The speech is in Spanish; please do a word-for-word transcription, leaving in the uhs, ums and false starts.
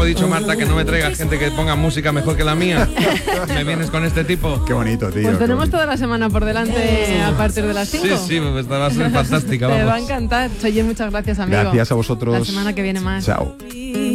tengo dicho, Marta, que no me traigas gente que ponga música mejor que la mía. Me vienes con este tipo. Qué bonito, tío. Pues tenemos toda la semana por delante a partir de las cinco. Sí, sí, pues va a ser fantástica. Te vamos. va a encantar. Oye, muchas gracias, amigo. Gracias a vosotros. La semana que viene más. Chao.